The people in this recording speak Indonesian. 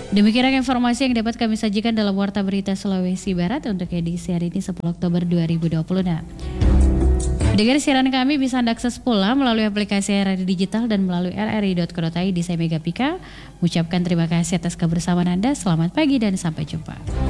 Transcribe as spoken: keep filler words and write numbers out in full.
Demikian informasi yang dapat kami sajikan dalam Warta Berita Sulawesi Barat untuk edisi hari ini sepuluh Oktober dua ribu dua puluh enam. Mendengar siaran kami bisa Anda akses pula melalui aplikasi R R I Digital dan melalui r r i dot co dot i d. Saya Mega Pika mengucapkan terima kasih atas kebersamaan Anda. Selamat pagi dan sampai jumpa.